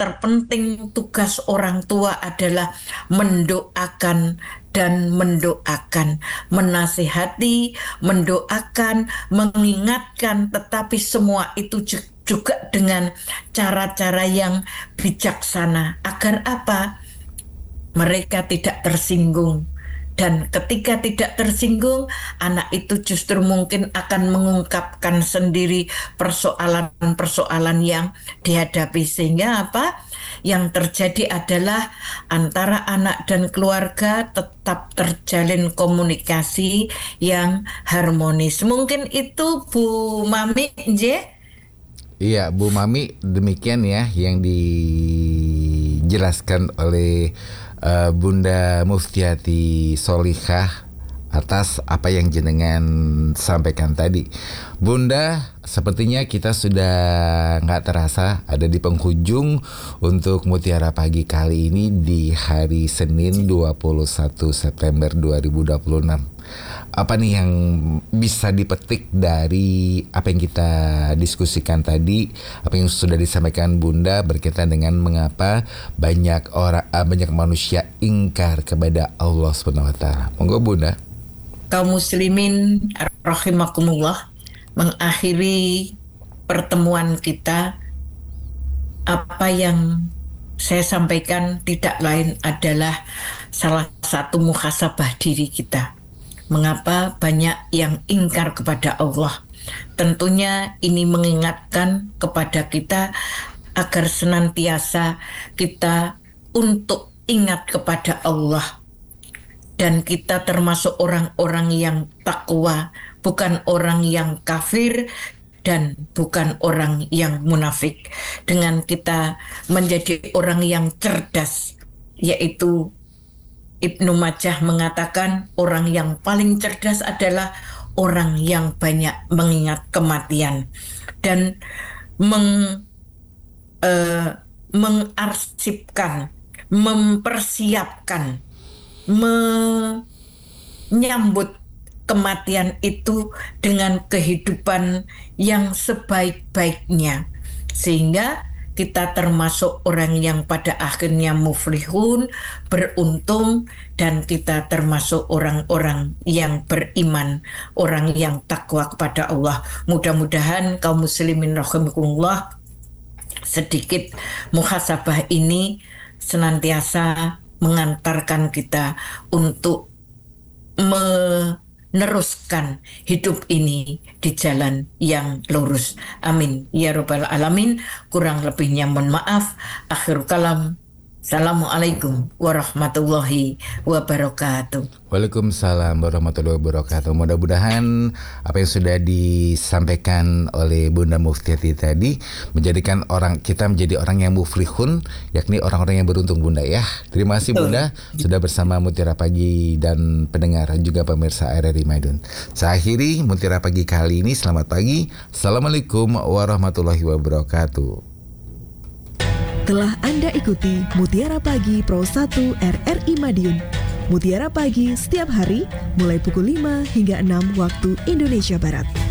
terpenting tugas orang tua adalah mendoakan dan mendoakan, menasihati, mendoakan, mengingatkan, tetapi semua itu juga dengan cara-cara yang bijaksana. Agar apa? Mereka tidak tersinggung. Dan ketika tidak tersinggung, anak itu justru mungkin akan mengungkapkan sendiri persoalan-persoalan yang dihadapi. Sehingga apa? Yang terjadi adalah antara anak dan keluarga tetap terjalin komunikasi yang harmonis. Mungkin itu Bu Mami, J. Iya, Bu Mami, demikian ya yang dijelaskan oleh Bunda Muftiati Solihah atas apa yang jenengan sampaikan tadi. Bunda, sepertinya kita sudah nggak terasa ada di penghujung untuk Mutiara Pagi kali ini di hari Senin 21 September 2026. Apa nih yang bisa dipetik dari apa yang kita diskusikan tadi, apa yang sudah disampaikan Bunda berkaitan dengan mengapa banyak manusia ingkar kepada Allah Subhanahu wa taala. Monggo Bunda. Kaum muslimin rahimakumullah, mengakhiri pertemuan kita, apa yang saya sampaikan tidak lain adalah salah satu muhasabah diri kita. Mengapa banyak yang ingkar kepada Allah? Tentunya ini mengingatkan kepada kita agar senantiasa kita untuk ingat kepada Allah. Dan kita termasuk orang-orang yang takwa, bukan orang yang kafir dan bukan orang yang munafik. Dengan kita menjadi orang yang cerdas, yaitu Ibnu Majah mengatakan orang yang paling cerdas adalah orang yang banyak mengingat kematian dan mengarsipkan, mempersiapkan, menyambut kematian itu dengan kehidupan yang sebaik-baiknya, sehingga kita termasuk orang yang pada akhirnya muflihun, beruntung, dan kita termasuk orang-orang yang beriman, orang yang takwa kepada Allah. Mudah-mudahan kaum muslimin rahimakumullah, sedikit muhasabah ini senantiasa mengantarkan kita untuk meneruskan hidup ini di jalan yang lurus. Amin. Ya Rabbal Alamin. Kurang lebihnya mohon maaf. Akhir kalam. Assalamualaikum warahmatullahi wabarakatuh. Waalaikumsalam warahmatullahi wabarakatuh. Mudah-mudahan apa yang sudah disampaikan oleh Bunda Muftiati tadi menjadikan kita menjadi orang yang muflihun, yakni orang-orang yang beruntung Bunda ya. Terima kasih Bunda sudah bersama Mutiara Pagi dan pendengar juga pemirsa RRI Madiun. Saya akhiri Mutiara Pagi kali ini. Selamat pagi. Assalamualaikum warahmatullahi wabarakatuh. Telah Anda ikuti Mutiara Pagi Pro 1 RRI Madiun. Mutiara Pagi setiap hari mulai pukul 5 hingga 6 waktu Indonesia Barat.